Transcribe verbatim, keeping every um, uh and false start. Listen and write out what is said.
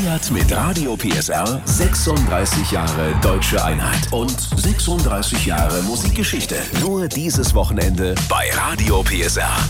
feiert mit Radio P S R sechsunddreißig Jahre Deutsche Einheit und sechsunddreißig Jahre Musikgeschichte. Nur dieses Wochenende bei Radio P S R.